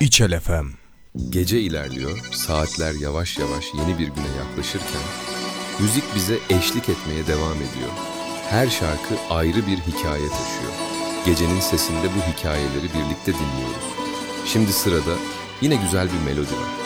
İçel FM. Gece ilerliyor, saatler yavaş yavaş yeni bir güne yaklaşırken müzik bize eşlik etmeye devam ediyor. Her şarkı ayrı bir hikaye taşıyor. Gecenin sesinde bu hikayeleri birlikte dinliyoruz. Şimdi sırada yine güzel bir melodi var.